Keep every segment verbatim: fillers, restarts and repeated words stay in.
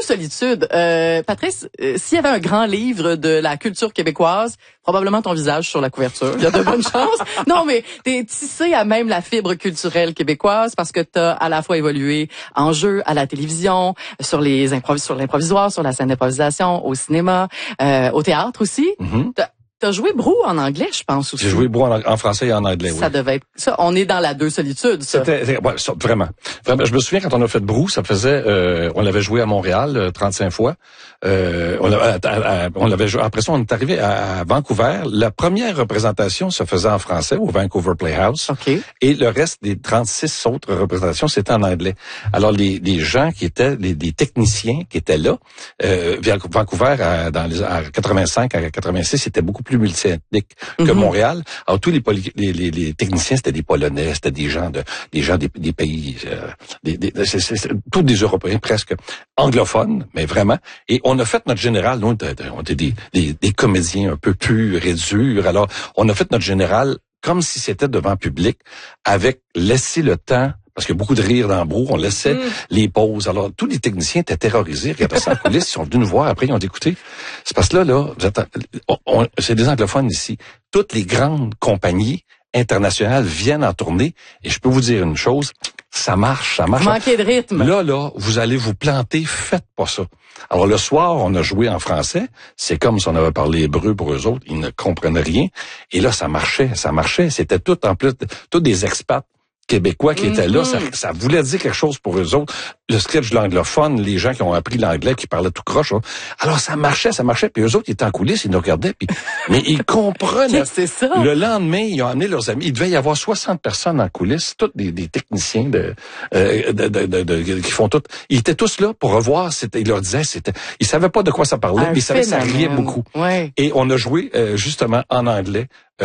solitudes. Euh, Patrice, euh, s'il y avait un grand livre de la culture québécoise, probablement ton visage sur la couverture. Il y a de bonnes chances. Non, mais t'es tissé à même la fibre culturelle québécoise parce que t'as à la fois évolué en jeu, à la télévision, sur les improvis sur l'improvisoire, sur la scène d'improvisation, au cinéma, euh, au théâtre aussi. Mm-hmm. T'as, t'as joué Brou en anglais, je pense aussi. J'ai joué Brou en, en français et en anglais, oui. Ça devait être ça. On est dans la deux solitudes, ça. C'était, c'était ouais, ça, vraiment. Vraiment. Je me souviens quand on a fait Brou, ça faisait, euh, on l'avait joué à Montréal euh, trente-cinq fois. Euh, on, l'a, à, à, on l'avait joué. Après ça, on est arrivé à, à Vancouver. La première représentation se faisait en français au Vancouver Playhouse. Okay. Et le reste des trente-six autres représentations, c'était en anglais. Alors les, les gens qui étaient, les, les techniciens qui étaient là, euh, Vancouver à, dans les, à quatre-vingt-cinq à quatre-vingt-six, c'était beaucoup plus multiethnique que mm-hmm. Montréal. Alors tous les, poly, les, les, les techniciens, c'était des Polonais, c'était des gens de, des gens des, des pays, euh, des, des, c'est, c'est, c'est, tous des Européens presque anglophones, mais vraiment. Et on a fait notre général, nous, on était des, des, des comédiens un peu purs et durs. Alors, on a fait notre général comme si c'était devant public, avec laissé le temps. Parce qu'il y a beaucoup de rire dans le Brou, on laissait mm. les pauses. Alors, tous les techniciens étaient terrorisés, regardaient ça en coulisses, ils sont venus nous voir, après ils ont dit, écoutez, c'est parce que là, là, vous êtes, on, on, c'est des anglophones ici. Toutes les grandes compagnies internationales viennent en tournée, et je peux vous dire une chose, ça marche, ça marche. Manquez de rythme. Là, là, vous allez vous planter, faites pas ça. Alors, le soir, on a joué en français, c'est comme si on avait parlé hébreu pour eux autres, ils ne comprenaient rien, et là, ça marchait, ça marchait, c'était tout en plus, tous des expats québécois qui mm-hmm. étaient là, ça, ça voulait dire quelque chose pour eux autres. Le sketch de l'anglophone, les gens qui ont appris l'anglais, qui parlaient tout croche. Hein. Alors ça marchait, ça marchait. Puis eux autres, ils étaient en coulisses, ils nous regardaient. Puis, mais ils comprenaient. C'est ça. Le lendemain, ils ont amené leurs amis. Il devait y avoir soixante personnes en coulisses, tous des, des techniciens de, euh, de, de, de, de, qui font tout. Ils étaient tous là pour revoir. C'était, ils leur disaient, c'était, ils savaient pas de quoi ça parlait, un mais ils savaient que ça riait beaucoup. Ouais. Et on a joué euh, justement en anglais.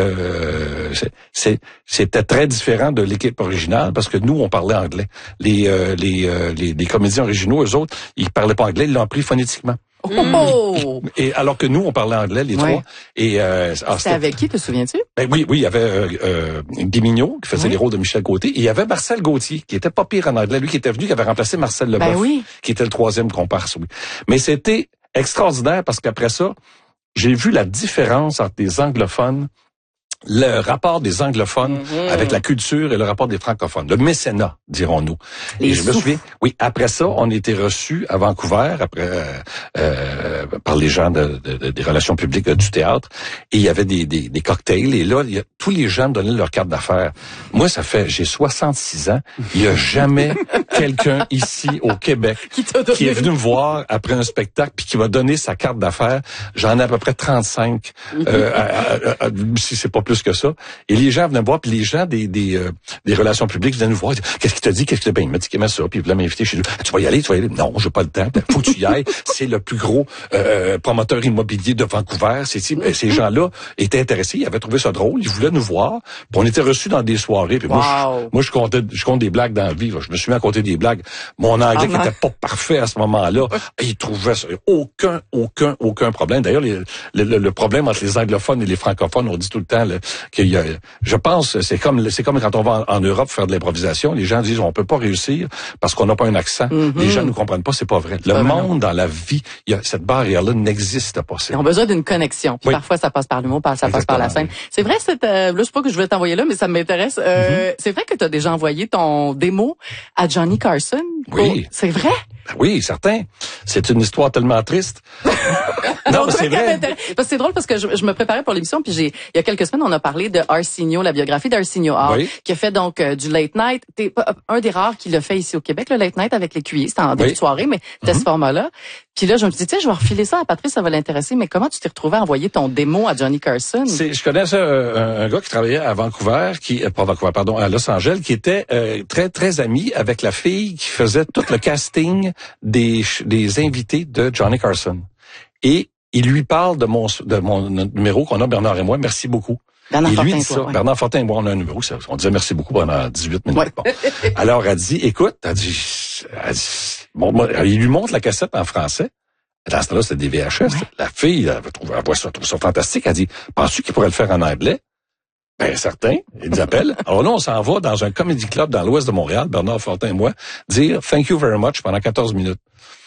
Euh, c'est, c'est, c'était très différent de l'équipe originale parce que nous, on parlait anglais. Les, euh, les, euh, les, les comédiens originaux, eux autres, ils parlaient pas anglais, ils l'ont appris phonétiquement. Oh! Et alors que nous, on parlait anglais, les ouais. trois. Et euh, c'était, c'était avec qui, te souviens-tu? Ben oui, oui, il y avait euh, euh, Guy Mignot qui faisait oui. les rôles de Michel Côté. Et il y avait Marcel Gauthier qui était pas pire en anglais, lui qui était venu, qui avait remplacé Marcel Leboeuf, ben oui. qui était le troisième comparse. Oui. Mais c'était extraordinaire parce qu'après ça, j'ai vu la différence entre les anglophones. Le rapport des anglophones mm-hmm. avec la culture et le rapport des francophones. Le mécénat, dirons-nous. Et, et je me souviens, oui, après ça, on était reçus à Vancouver, après euh, par les gens de, de, de, des relations publiques du théâtre, et il y avait des, des, des cocktails, et là, il y a, tous les gens donnaient leur carte d'affaires. Moi, ça fait, j'ai soixante-six ans, il n'y a jamais quelqu'un ici au Québec qui, qui est venu me voir après un spectacle puis qui m'a donné sa carte d'affaires. J'en ai à peu près trente-cinq, euh, à, à, à, si c'est pas plus que ça. Et les gens venaient me voir, puis les gens des des, euh, des relations publiques venaient nous voir. Qu'est-ce qu'il t'a dit? Qu'est-ce qu'il t'a dit? Ben, il m'a dit qu'il aimait ça, puis il voulait m'inviter chez lui. Tu vas y aller, tu vas y aller. Non, j'ai pas le temps. Faut que tu y ailles. C'est le plus gros euh, promoteur immobilier de Vancouver. C'est, c'est, ces gens-là étaient intéressés, ils avaient trouvé ça drôle, ils voulaient nous voir. Puis on était reçus dans des soirées. Puis wow. moi, je, moi, je comptais, je compte des blagues dans la vie. Là. Je me suis mis à compter des blagues. Mon anglais qui ah, était pas parfait à ce moment-là, il trouvait ça, aucun, aucun, aucun problème. D'ailleurs, les, le, le, le problème entre les anglophones et les francophones, on dit tout le temps là, qu'il y a je pense, c'est comme c'est comme quand on va en, en Europe faire de l'improvisation, les gens disent on peut pas réussir parce qu'on n'a pas un accent. Mm-hmm. Les gens ne comprennent pas, c'est pas vrai. C'est le pas monde vrai, dans la vie, il y a cette barrière-là n'existe pas. Ils ont besoin d'une connexion. Puis oui. Parfois ça passe par l'humour, ça Exactement, passe par la scène. Oui. C'est vrai, c'est euh, là je sais pas que je vais t'envoyer là, mais ça m'intéresse. Euh, mm-hmm. C'est vrai que tu as déjà envoyé ton démo à Johnny Carson. Oui. Oh, c'est vrai. Oui, certain. C'est une histoire tellement triste. non, mais c'est vrai. Parce que c'est drôle parce que je, je me préparais pour l'émission puis j'ai il y a quelques semaines on a parlé de Arsenio, la biographie d'Arsenio Hall, oui. qui a fait donc euh, du late night. T'es un des rares qui l'a fait ici au Québec, le late night avec l'écuyer. C'était en début oui. de soirée, mais c'était mm-hmm. ce format-là. Puis là, je me suis dit, tiens, je vais refiler ça à Patrice, ça va l'intéresser. Mais comment tu t'es retrouvé à envoyer ton démo à Johnny Carson? C'est, je connais ça, euh, un gars qui travaillait à Vancouver, qui, euh, pas Vancouver, pardon, à Los Angeles, qui était euh, très, très ami avec la fille qui faisait tout le casting des, des invités de Johnny Carson. Et il lui parle de mon, de mon numéro qu'on a, Bernard et moi. Merci beaucoup. Bernard et lui Fortin, dit ça. toi, ouais. Bernard Fortin et moi, on a un numéro. Ça, on disait merci beaucoup pendant dix-huit minutes. Ouais. Bon. Alors, elle dit, écoute, elle dit, elle dit bon, moi, il lui montre la cassette en français. Dans ce temps-là, c'était des V H S. Ouais. La fille, elle, trouve, elle voit ça, trouve ça fantastique. Elle dit, penses-tu qu'il pourrait le faire en anglais? Ben, certain. Il nous appelle. Alors là, on s'en va dans un comedy club dans l'ouest de Montréal, Bernard Fortin et moi, dire thank you very much pendant quatorze minutes.